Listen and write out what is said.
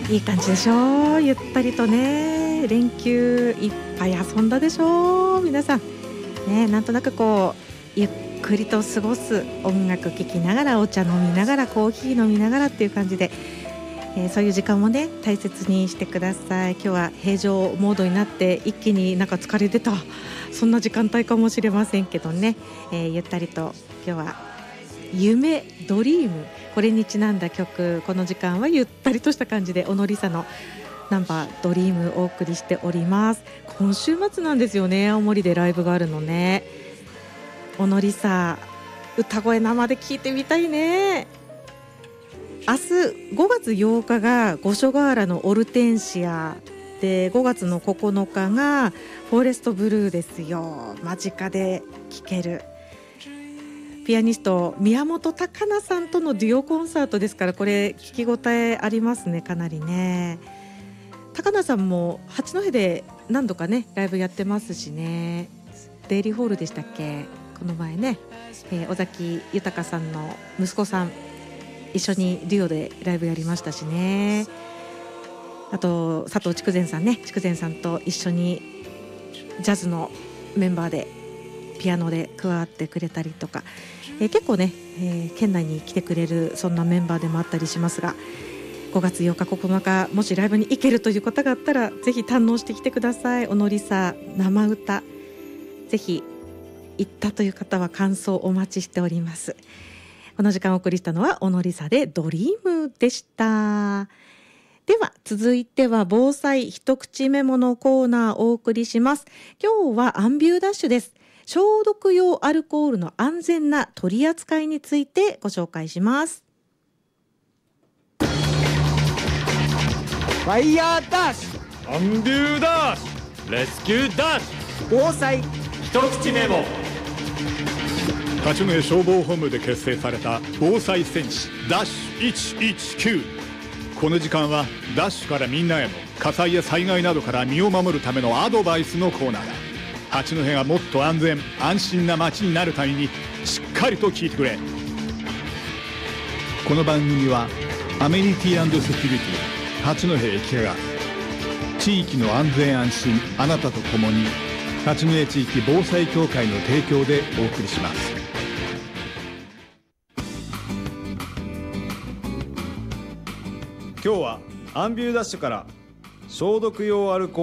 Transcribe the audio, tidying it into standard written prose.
いい感じでしょう。ゆったりとね、連休いっぱい遊んだでしょう皆さんね。なんとなくこうゆっくりと過ごす、音楽聴きながらお茶飲みながらコーヒー飲みながらっていう感じで、そういう時間もね大切にしてください。今日は平常モードになって一気になんか疲れ出た、そんな時間帯かもしれませんけどね、ゆったりと今日は夢ドリーム、これにちなんだ曲、この時間はゆったりとした感じで小野梨沙のナンバードリームお送りしております。今週末なんですよね、青森でライブがあるのね。小野梨沙歌声生で聞いてみたいね。明日5月8日が五所川原のオルテンシアで、5月の9日がフォレストブルーですよ。間近で聴けるピアニスト宮本貴奈さんとのデュオコンサートですから、これ聞き応えありますね、かなりね。貴奈さんも八戸で何度かねライブやってますしね。デイリーホールでしたっけ、この前ね、尾崎豊さんの息子さん一緒にデュオでライブやりましたしね。あと佐藤筑前さんね、筑前さんと一緒にジャズのメンバーでピアノで加わってくれたりとか、結構ね、県内に来てくれるそんなメンバーでもあったりしますが、5月8日9日もしライブに行けるという方があったらぜひ堪能してきてください。小野梨沙生歌、ぜひ行ったという方は感想お待ちしております。この時間お送りしたのは小野梨沙でドリームでした。では続いては防災一口メモのコーナーをお送りします。今日はアンビューダッシュです。消毒用アルコールの安全な取り扱いについてご紹介します。 ファイヤーダッシアンビューダッシュ、レスキューダッシュ、防災一口メモ。 八戸消防本部で結成された防災戦士ダッシュ119。この時間はダッシュからみんなへの火災や災害などから身を守るためのアドバイスのコーナーだ。八戸がもっと安全安心な街になるためにしっかりと聞いてくれ。この番組はアメニティ&セキュリティ八戸駅が地域の安全安心あなたと共に八戸地域防災協会の提供でお送りします。 今日はアンビューダッシュから消毒用アルコール